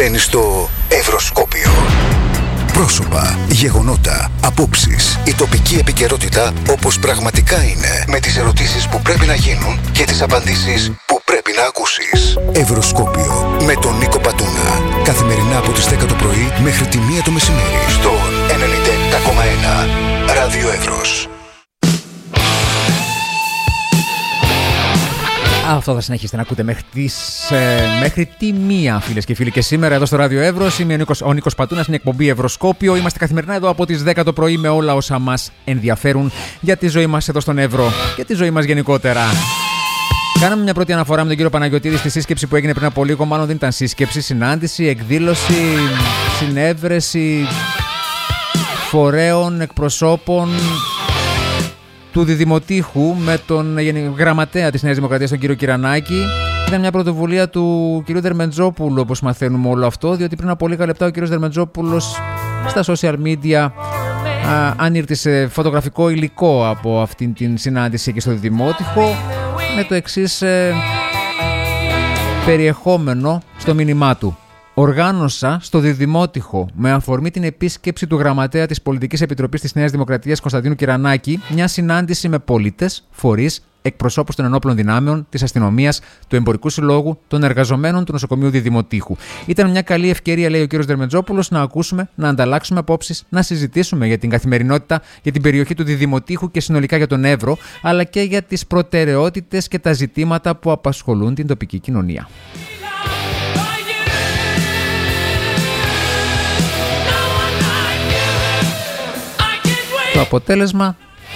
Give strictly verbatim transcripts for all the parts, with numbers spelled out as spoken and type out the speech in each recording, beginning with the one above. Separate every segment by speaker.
Speaker 1: Μπαίνει στο Ευρωσκόπιο. Πρόσωπα, γεγονότα, απόψεις, η τοπική επικαιρότητα όπως πραγματικά είναι, με τις ερωτήσεις που πρέπει να γίνουν και τις απαντήσεις που πρέπει να ακούσεις. Ευρωσκόπιο με τον Νίκο Πατούνα. Καθημερινά από τις δέκα το πρωί μέχρι τη μία το μεσημέρι στο ενενήντα επτά κόμμα ένα Ράδιο Εύρος.
Speaker 2: Αυτό θα συνεχίσετε να ακούτε μέχρι, τις, ε, μέχρι τη μία, φίλες και φίλοι. Και σήμερα εδώ στο Ράδιο Εύρος είμαι ο Νίκος, ο Νίκος Πατούνας, στην εκπομπή Ευρωσκόπιο. Είμαστε καθημερινά εδώ από τις δέκα το πρωί με όλα όσα μας ενδιαφέρουν για τη ζωή μας εδώ στον Εύρο και τη ζωή μας γενικότερα. Κάναμε μια πρώτη αναφορά με τον κύριο Παναγιωτήδη στη σύσκεψη που έγινε πριν από λίγο. Μάλλον δεν ήταν σύσκεψη, συνάντηση, εκδήλωση, συνέβρεση φορέων, εκπροσώπων του Διδημοτήχου με τον γραμματέα της Νέας Δημοκρατίας, τον κύριο Κυρανάκη. Ήταν μια πρωτοβουλία του κυρίου Δερμεντζόπουλου, όπως μαθαίνουμε όλο αυτό, διότι πριν από λίγα λεπτά ο κύριος Δερμεντζόπουλος στα social media ανήρτησε φωτογραφικό υλικό από αυτήν την συνάντηση εκεί στο Διδημότυχο με το εξής ε, περιεχόμενο στο μήνυμά του. Οργάνωσα στο Διδημότυχο, με αφορμή την επίσκεψη του γραμματέα της Πολιτικής Επιτροπής της Νέας Δημοκρατίας Κωνσταντίνου Κυρανάκη, μια συνάντηση με πολίτες, φορείς, εκπροσώπους των ενόπλων δυνάμεων, της αστυνομίας, του Εμπορικού Συλλόγου, των εργαζομένων του νοσοκομείου Διδημοτήχου. Ήταν μια καλή ευκαιρία, λέει ο κ. Δερμεντζόπουλος, να ακούσουμε, να ανταλλάξουμε απόψεις, να συζητήσουμε για την καθημερινότητα, για την περιοχή του Διδημοτήχου και συνολικά για τον Εύρο, αλλά και για τις προτεραιότητες και τα ζητήματα που απασχολούν την τοπική κοινωνία. Το αποτέλεσμα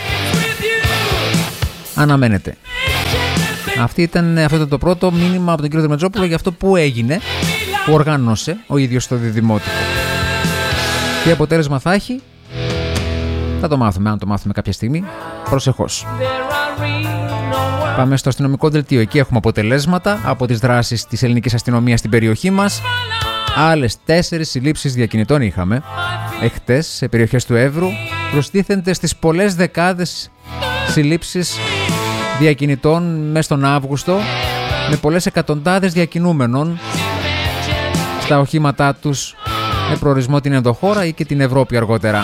Speaker 2: αναμένεται. Αυτή ήταν, αυτό ήταν το πρώτο μήνυμα από τον κύριο Δερμεντζόπουλο για αυτό που έγινε, που οργάνωσε ο ίδιος στο Διδημότυχο. Τι αποτέλεσμα θα έχει, θα το μάθουμε, αν το μάθουμε κάποια στιγμή, προσεχώς. Πάμε στο αστυνομικό δελτίο. Εκεί έχουμε αποτελέσματα από τις δράσεις της ελληνικής αστυνομίας στην περιοχή μας. Άλλες τέσσερις συλλήψεις διακινητών είχαμε εχτες σε περιοχές του Εύρου. Προστίθενται στις πολλές δεκάδες συλλήψεις διακινητών μέσα στον Αύγουστο, με πολλές εκατοντάδες διακινούμενων στα οχήματά τους με προορισμό την ενδοχώρα ή και την Ευρώπη αργότερα.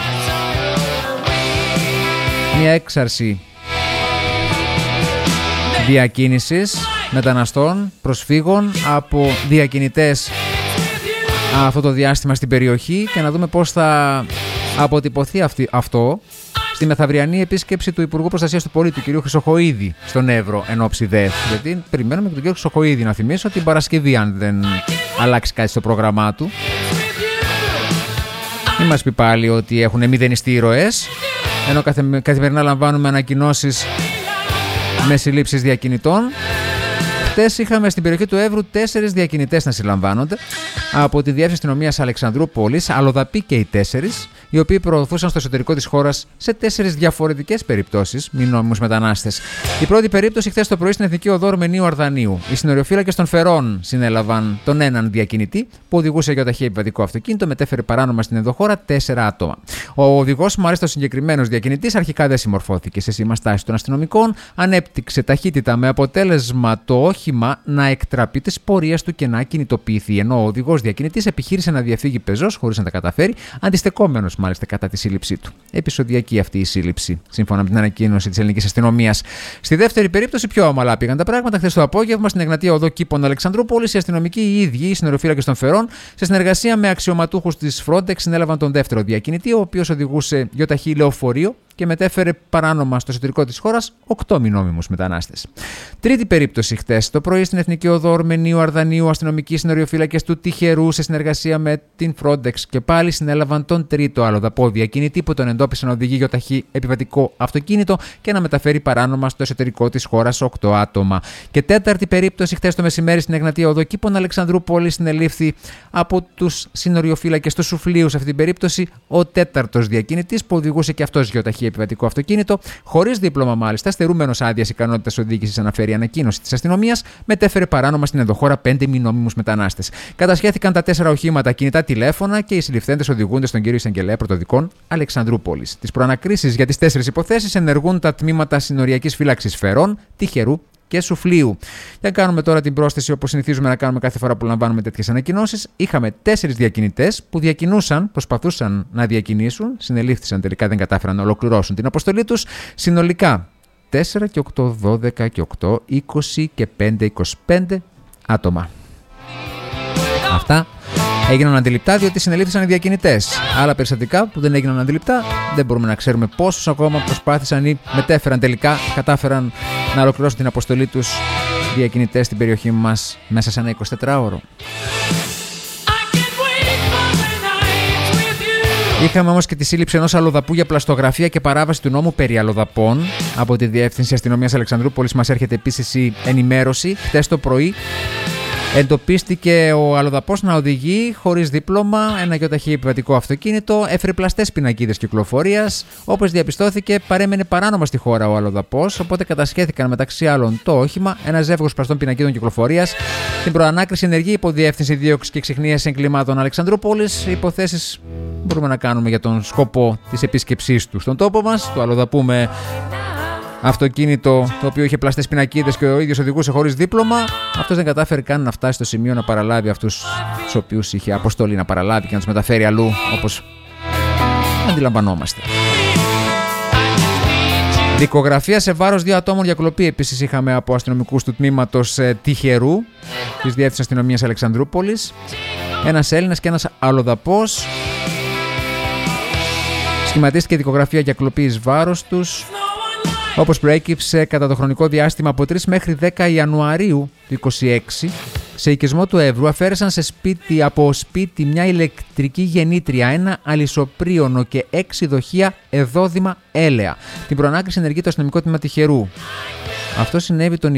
Speaker 2: Μια έξαρση διακίνησης μεταναστών, προσφύγων από διακινητές αυτό το διάστημα στην περιοχή και να δούμε πώς θα αποτυπωθεί αυτή, αυτό στη μεθαυριανή επίσκεψη του Υπουργού Προστασίας του Πολίτη, του κ. Χρυσοχοΐδη, στον Εύρο εν ώψη ΔΕΘ. Γιατί περιμένουμε και τον κ. Χρυσοχοΐδη, να θυμίσω, την Παρασκευή, αν δεν αλλάξει κάτι στο πρόγραμμά του. Μην μας πει πάλι ότι έχουν μηδενιστεί οι ροές, ενώ καθε, καθημερινά λαμβάνουμε ανακοινώσεις με συλλήψεις διακινητών. Χτες είχαμε στην περιοχή του Εύρου τέσσερις διακινητές να συλλαμβάνονται από τη Διεύθυνση Αστυνομίας Αλεξανδρούπολης, αλλοδαποί και οι τέσσερις, οι οποίοι προωθούσαν στο εσωτερικό της χώρας σε τέσσερις διαφορετικές περιπτώσεις μη νόμιμους μετανάστες. Η πρώτη περίπτωση χθες το πρωί στην Εθνική Οδό Ορμενίου Αρδανίου. Οι συνοριοφύλακες των Φερών συνέλαβαν τον έναν διακινητή που οδηγούσε γιοταχή επιβατικό αυτοκίνητο, μετέφερε παράνομα στην ενδοχώρα τέσσερα άτομα. Ο οδηγός, μάλιστα ο συγκεκριμένος διακινητής, αρχικά δεν συμμορφώθηκε σε σήμα στάση των αστυνομικών, ανέπτυξε ταχύτητα με αποτέλεσμα το όχημα να εκτραπεί της πορείας του και να κινητοποιηθεί, ενώ ο οδηγός διακινητής επιχείρησε να διαφύγει πεζός χωρίς να τα καταφέρει, αντιστεκόμενος μάλιστα κατά τη σύλληψή του. Επεισοδιακή αυτή η σύλληψη, σύμφωνα με την ανακοίνωση της ελληνικής αστυνομίας. Στη δεύτερη περίπτωση, πιο ομαλά πήγαν τα πράγματα. Χθες το απόγευμα, στην Εγνατία Οδό Κήπων Αλεξανδρούπολης, οι αστυνομικοί οι ίδιοι, οι συνοριοφύλακες των Φερών, σε συνεργασία με αξιωματούχους της Frontex, συνέλαβαν τον δεύτερο διακινητή, ο οποίος οδηγούσε γιοταχή λεωφορείο και μετέφερε παράνομα στο εσωτερικό της χώρας οκτώ μη νόμιμους μετανάστες. Τρίτη περίπτωση χτες το πρωί στην Εθνική Οδό Ορμενίου Αρδανίου, αστυνομικοί συνοριοφύλακες του Τυχερού σε συνεργασία με την Frontex και πάλι συνέλαβαν τον τρίτο αλλοδαπό διακινητή που τον εντόπισαν να οδηγεί γιοταχή επιβατικό αυτοκίνητο και να μεταφέρει παράνομα στο εσωτερικό της χώρας οκτώ άτομα. Και τέταρτη περίπτωση χτες το μεσημέρι στην Εγνατία Οδό Κήπων Αλεξανδρούπολης, συνελήφθη από τους συνοριοφύλακες του Σουφλίου σε αυτήν την περίπτωση ο τέταρτος διακινητής που οδηγούσε και αυτός γιοταχή επιβατικό αυτοκίνητο, χωρίς δίπλωμα μάλιστα, στερούμενος άδειας ικανότητας οδήγησης, αναφέρει ανακοίνωση της αστυνομίας, μετέφερε παράνομα στην ενδοχώρα πέντε μη νόμιμους μετανάστες. Κατασχέθηκαν τα τέσσερα οχήματα, κινητά τηλέφωνα και οι συλληφθέντες οδηγούνται στον κύριο Εισαγγελέα Πρωτοδικών Αλεξανδρούπολης. Τις προανακρίσεις για τις τέσσερις υποθέσεις ενεργούν τα τμήματα συνοριακής φύλαξης Φερών, Τυχερού και Σουφλίου. Και αν κάνουμε τώρα την πρόσθεση όπως συνηθίζουμε να κάνουμε κάθε φορά που λαμβάνουμε τέτοιες ανακοινώσεις, είχαμε τέσσερις διακινητές που διακινούσαν, προσπαθούσαν να διακινήσουν, συνελήφθησαν τελικά, δεν κατάφεραν να ολοκληρώσουν την αποστολή τους. Συνολικά τέσσερα και οκτώ, δώδεκα και οκτώ, είκοσι και πέντε, είκοσι πέντε άτομα. Αυτά έγιναν αντιληπτά διότι συνελήφθησαν οι διακινητές. Άλλα περιστατικά που δεν έγιναν αντιληπτά δεν μπορούμε να ξέρουμε πόσους ακόμα προσπάθησαν ή μετέφεραν τελικά, κατάφεραν να ολοκληρώσουν την αποστολή τους διακινητές στην περιοχή μας μέσα σε ένα εικοσιτετράωρο. Είχαμε όμως και τη σύλληψη ενός αλλοδαπού για πλαστογραφία και παράβαση του νόμου περί αλλοδαπών. Από τη Διεύθυνση Αστυνομίας Αλεξανδρούπολης μας έρχεται επίσης η ενημέρωση. Χτες το πρωί εντοπίστηκε ο αλλοδαπός να οδηγεί χωρίς δίπλωμα ένα γιοταχή επιβατικό αυτοκίνητο, έφερε πλαστές πινακίδες κυκλοφορίας. Όπως διαπιστώθηκε, παρέμενε παράνομα στη χώρα ο αλλοδαπός, οπότε κατασχέθηκαν μεταξύ άλλων το όχημα, ένα ζεύγος πλαστών πινακίδων κυκλοφορίας. Την προανάκριση ενεργεί Υποδιεύθυνση Δίωξης και Εξιχνίας Εγκλημάτων Αλεξανδρούπολης. Υποθέσεις μπορούμε να κάνουμε για τον σκοπό της επίσκεψής του στον τόπο μας, του αλλοδαπού με αυτοκίνητο το οποίο είχε πλαστές πινακίδες και ο ίδιος οδηγούσε χωρίς δίπλωμα. Αυτός δεν κατάφερε καν να φτάσει στο σημείο να παραλάβει αυτούς τους οποίους είχε αποστολή να παραλάβει και να τους μεταφέρει αλλού, όπως αντιλαμβανόμαστε. Δικογραφία σε βάρος δύο ατόμων για κλοπή επίσης είχαμε από αστυνομικούς του τμήματος ε, Τυχερού της Διεύθυνσης Αστυνομίας Αλεξανδρούπολης. Ένας Έλληνας και ένας αλλοδαπός. Σχηματίστηκε δικογραφία για κλοπή εις βάρος τους, όπως προέκυψε κατά το χρονικό διάστημα από τρεις μέχρι δέκα Ιανουαρίου του είκοσι έξι. Σε οικισμό του Εύρου αφαίρεσαν σε σπίτι, από σπίτι μια ηλεκτρική γεννήτρια, ένα αλυσοπρίωνο και έξι δοχεία εδόδημα έλαια. Την προανάκριση ενεργεί το αστυνομικό τμήμα Τυχερού. Αυτό συνέβη τον